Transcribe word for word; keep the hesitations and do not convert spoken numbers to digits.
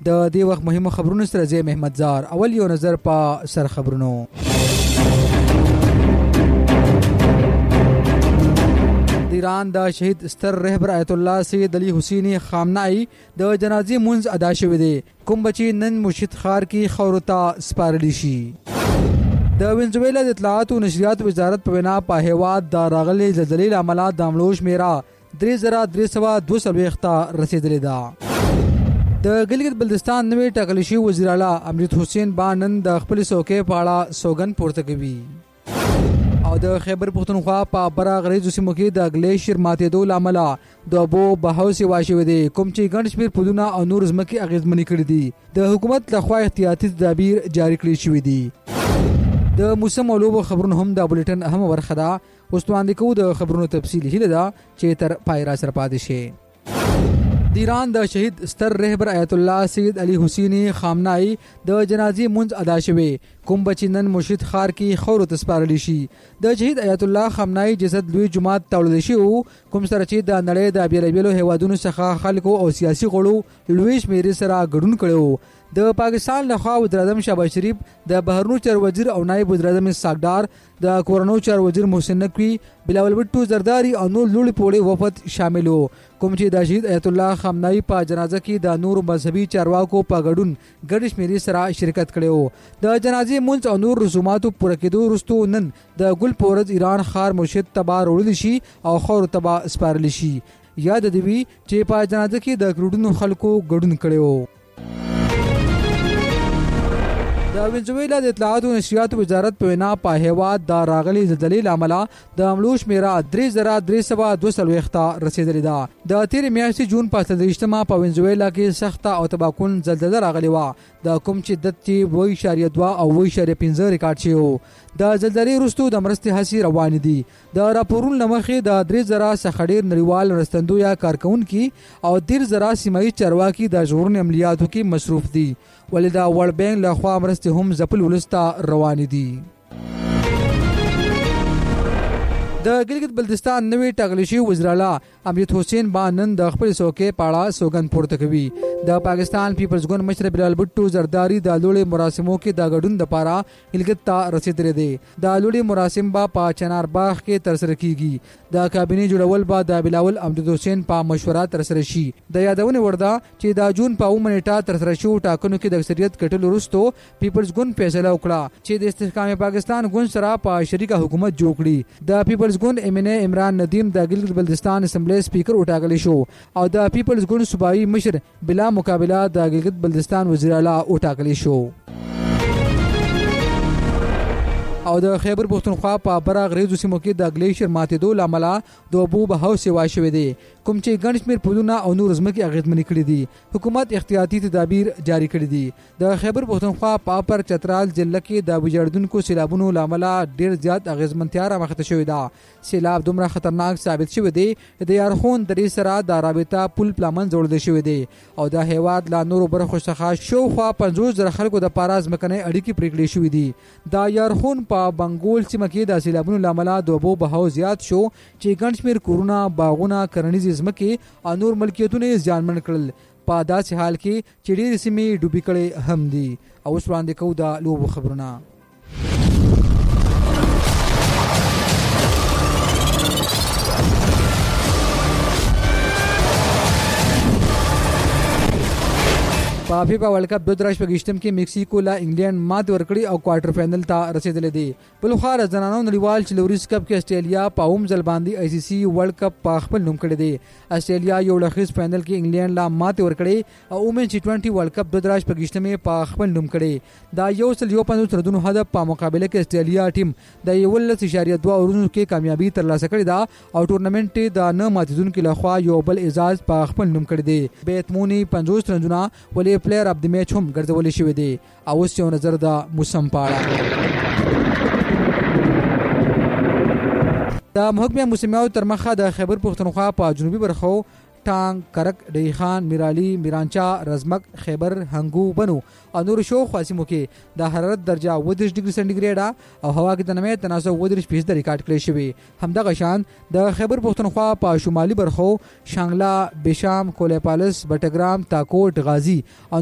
د دې وخت مهمو خبرونو سره زه محمد زار. اول یو نظر په سر خبرونو. د ایران د شهید ستر رهبر آیت الله سید علي حسیني خامنه‌ای د جنازې منځ ادا شوی دی. کوم بچی نن مرشد خار کې خورتا سپارلی شي. د وینزویلا د اطلاعات او نشریات وزارت په وینا په هیواد د راغلي زلزلې له امله د مړو شمیره درې زره درې سوه دوه څلوېښت ته رسیدلې ده. د ګلګت بلتستان نوی ټاکل شوی وزیر اعلی امجد حسین با نن د خپل څوکۍ په اړه سوګند پورته کوي. او د خیبر پختونخوا په برا غریزو سیمو کې د ګلیشیر ماتېدو له امله د اوبو بهاو سیوا شوی دی، کوم چې ګڼ شمېر پلونه او نور ځمکې اغېزمنې کړي دي. د حکومت لخوا احتیاطي تدابیر جاری کړي شوي دي. د موسم او لوبو خبرونه هم د بولیټن اهم برخه ده. اوس وړاندې کوو د خبرونو تفصیل. هیله ده چې تر پای را سره پاتې شئ. د ایران د شهید ستر رهبر آیت الله سید علي حسیني خامنه‌ای د جنازې منځ ادا شوی. کوم بچی نن مرشد خار کې خورو ته سپارلی شي. د شهید آیت الله خامنه‌ای جسد لوی جماعت تړل شي کوم سره چې د نړۍ د بیلابیلو هیوادونو څخه خلکو او سیاسي غړو لوی شمېرې سره ګډون کړو. د پاکستان لخوا وزیر اعظم شهباز شریف، د بهرنیو چارو وزیر او نائب وزیر اعظم ساګدار، د کورنیو چارو وزیر محسن نقوی، بلاول بټو زرداری او نور لوړ پوړي وفد شامل وو. کوم چې د شهید آیت الله خامنه‌ای په جنازه کې د نور مذهبي چارواکو په ګډون ګډ شمېرې سره شرکت کړو. د جنازې منځ او نور رسوماتو پوره کېدو وروسته نن د ګل پورز ایران خار مرشد تبا وړل شي او خور تبا سپارل شي. یاد دی وی چې په جنازه کې د کروڑونو خلکو ګډون کړو. د وینزویلا د اطلاعات او نشریات وزارت په وینا په هیواد د راغلي زلزلې له امله د مړو شمیره درې زره درې سوه دوه څلوېښت ته رسیدلې ده. د تېرې میاشتې جون په څلرویشتمه په وینزویلا کې سخته او تباکن زلزله راغلې وه، د کوم چې شدت چې اووه اعشاریه دوه او اووه اعشاریه پنځه ریکارډ شوی و. د زلزلې وروسته د مرستې هڅې روانې دي. د راپورونو له مخې د درې زره څخه ډېر نړیوال مرستندویه کارکوونکي او دېرش زره سیمه ییز چارواکي د ژغورنې عملیاتو کې مصروف دي، ولې د ورلډ بانک لخوا مرستې هم ځپل ولسته روانې دي. د ګلګت بلتستان نوی ټاکل شوی وزیر اعلی امجد حسین با نن د خپل څوکۍ په اړه سوګند پورته کوي. د پاکستان پیپلز ګوند مشر بلال بټو زرداری د لوړې مراسمو کې د ګډون لپاره ګلګت ته رسیدلی دی. د لوړې مراسم به په چنار باغ کې ترسره کیږي. د کابینې جوړول به د بلاول امجد حسین په مشوره ترسره شي. د یادونه ورده چې د جون په اووه نیټه ترسره شوو ټاکنو کې د اکثریت ګټلو وروسته پیپلز ګوند فیصله وکړه چې د استحکام پاکستان ګوند سره په شریکه حکومت جوړ کړي. د پیپلز ګوند ایم ان ای عمران ندیم د ګلګت بلتستان اسمبلی سپیکر وټاکل شو او د پیپلز ګوند صوبایي مشر بلا مقابله د ګلګت بلتستان وزیر اعلی وټاکل شو. او د خیبر پختونخوا په برا غریزو سیمو کې د ګلیشیر ماتېدو له امله د اوبو بهاو سیوا شوی دی، کوم چې ګڼ شمېر پلونه او نور ځمکې اغېزمنې کړي دي. حکومت احتیاطي تدابیر جاری کړي دي. د خیبر پختونخوا په اپر چترال ضلع کې د ویجاړدونکو سیلابونو له امله ډېر زیات اغېزمنتیا رامخته شوې ده. سیلاب دومره خطرناک ثابت شوی دی د یارخون درې سره د رابطه پل پلامن جوړل شوی دی او د هیواد لا نورو برخو څخه شاوخوا پنځوس زره خلکو د پاره ځمکنۍ اړیکې پرې کړې شوې دي. د یارخون په بنګول سیمه کې د سیلابونو له امله د اوبو بهاو زیات شو چې ګڼ شمېر کورونه، باغونه، کرنیزې ځمکې او نور ملکیتونه یې زیانمن کړل. په داسې حال کې چې ډېرې سیمې ډوبې کړې هم دي. او اوس وړاندې کوو د لوبو خبرونه. په فیفا ورلډ کپ دوه زره شپږ کې میکسیکو له انګلند مات ورکړي او کوارټر فائنل ته رسیدلې دي. بل خو د زنانو نړیوال چلوریز کپ کې استرالیا په اوم ځل باندې آی سی سی ورلډ کپ په خپل نوم کړی دی. استرالیا یو لخیز فائنل کې انګلند لا مات ورکړي او وومن ټي ټوئنټي ورلډ کپ دوه زره شپږ په خپل نوم کړی. دا یو سل یو پنځوس ردونو هدف په مقابله کې استرالیا ټیم د یولس اعشاریه دوه اورونو کې کامیابی ترلاسه کړې ده او ټورنمنت د نه ماتیدونکو لخوا یو بل اعزاز په خپل نوم کړی دی. بیتمونی پنځوس رنونه ولې پلیئر اف د میچ هم ګرځولې شوی دی. او اوس یو نظر د موسم په اړه. د محکمه موسمیاتو تر مخه د خیبر پختونخوا په جنوبي برخو ټانګ، کرک، ډیخان، میرالي، میرانچا، رزمک، خیبر، هنګو، بنو او نور شاوخوا سیمو کې د حرارت درجه اووه دېرش ډیګري سانتي او هوا کې د نمی تناسب اووه دېرش فیصد ریکارډ کړی شوی. همدغه شان د خیبر پختونخوا په شمالي برخو شانګلا، بشام، کولیپالس، بټګرام، تاکوټ، غازی او